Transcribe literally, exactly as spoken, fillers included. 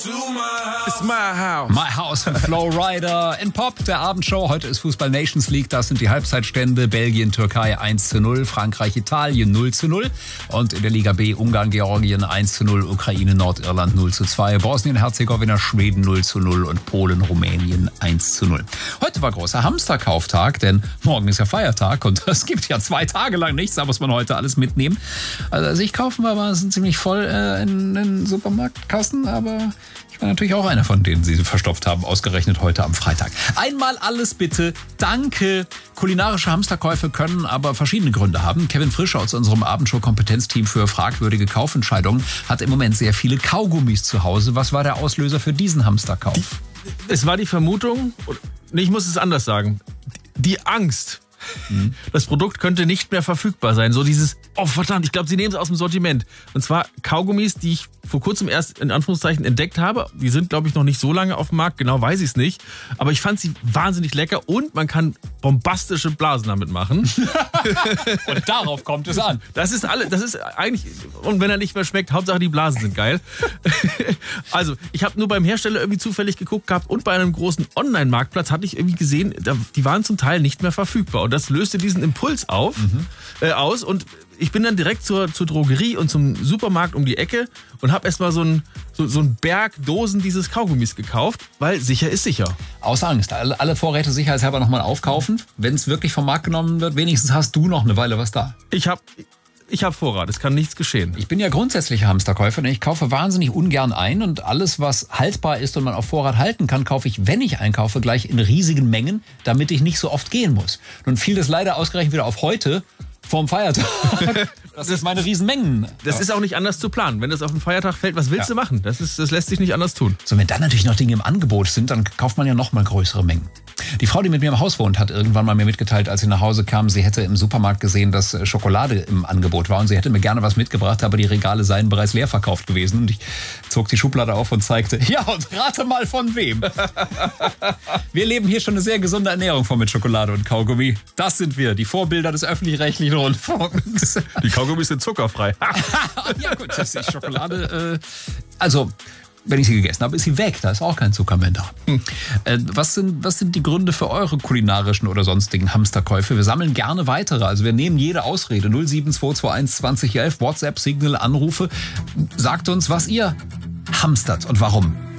It's my house. My House von Flow Rider in Pop, der Abendshow. Heute ist Fußball Nations League, das sind die Halbzeitstände. Belgien, Türkei eins zu null, Frankreich, Italien null zu null. Und in der Liga B Ungarn, Georgien eins zu null, Ukraine, Nordirland null zu zwei, Bosnien-Herzegowina, Schweden null zu null und Polen, Rumänien eins zu null. Heute war großer Hamsterkauftag, denn morgen ist ja Feiertag und es gibt ja zwei Tage lang nichts, da muss man heute alles mitnehmen. Also ich kaufen war, war sind ziemlich voll äh, in den Supermarktkassen, aber ich war natürlich auch einer von denen, die sie verstopft haben, ausgerechnet heute am Freitag. Einmal alles bitte, danke. Kulinarische Hamsterkäufe können aber verschiedene Gründe haben. Kevin Frisch aus unserem Abendshow-Kompetenzteam für fragwürdige Kaufentscheidungen hat im Moment sehr viele Kaugummis zu Hause. Was war der Auslöser für diesen Hamsterkauf? Die, es war die Vermutung, nee, ich muss es anders sagen, die Angst. Mhm. Das Produkt könnte nicht mehr verfügbar sein. So dieses, oh verdammt, ich glaube, sie nehmen es aus dem Sortiment. Und zwar Kaugummis, die ich vor kurzem erst in Anführungszeichen entdeckt habe. Die sind, glaube ich, noch nicht so lange auf dem Markt. Genau weiß ich es nicht. Aber ich fand sie wahnsinnig lecker und man kann bombastische Blasen damit machen. Und darauf kommt es an. Das ist alle, das ist eigentlich, und wenn er nicht mehr schmeckt, Hauptsache die Blasen sind geil. Also, ich habe nur beim Hersteller irgendwie zufällig geguckt gehabt und bei einem großen Online-Marktplatz hatte ich irgendwie gesehen, die waren zum Teil nicht mehr verfügbar. Und das löste diesen Impuls auf, mhm. äh, aus und ich bin dann direkt zur, zur Drogerie und zum Supermarkt um die Ecke und habe erstmal so einen so, so ein Berg Dosen dieses Kaugummis gekauft, weil sicher ist sicher. Außer Angst. Alle, alle Vorräte sicherheitshalber nochmal aufkaufen. Wenn es wirklich vom Markt genommen wird, wenigstens hast du noch eine Weile was da. Ich habe ich hab Vorrat, es kann nichts geschehen. Ich bin ja grundsätzlicher Hamsterkäufer, denn ich kaufe wahnsinnig ungern ein und alles, was haltbar ist und man auf Vorrat halten kann, kaufe ich, wenn ich einkaufe, gleich in riesigen Mengen, damit ich nicht so oft gehen muss. Nun fiel das leider ausgerechnet wieder auf heute, vorm Feiertag. Das ist meine Riesenmengen. Das ist auch nicht anders zu planen. Wenn das auf den Feiertag fällt, was willst ja. du machen? Das, ist, das lässt sich nicht anders tun. So, wenn dann natürlich noch Dinge im Angebot sind, dann kauft man ja noch mal größere Mengen. Die Frau, die mit mir im Haus wohnt, hat irgendwann mal mir mitgeteilt, als sie nach Hause kam, sie hätte im Supermarkt gesehen, dass Schokolade im Angebot war und sie hätte mir gerne was mitgebracht, aber die Regale seien bereits leer verkauft gewesen. Und ich zog die Schublade auf und zeigte, ja, und rate mal von wem. Wir leben hier schon eine sehr gesunde Ernährung vor mit Schokolade und Kaugummi. Das sind wir, die Vorbilder des öffentlich-rechtlichen Rundfunks. Die Kaugummis sind zuckerfrei. Ja gut, das ist Schokolade. Äh, also... Wenn ich sie gegessen habe, ist sie weg. Da ist auch kein Zucker mehr da. Hm. Äh, was sind, was sind die Gründe für eure kulinarischen oder sonstigen Hamsterkäufe? Wir sammeln gerne weitere. Also wir nehmen jede Ausrede. null sieben zwei zwei eins zwanzig elf, WhatsApp, Signal, Anrufe. Sagt uns, was ihr hamstert und warum.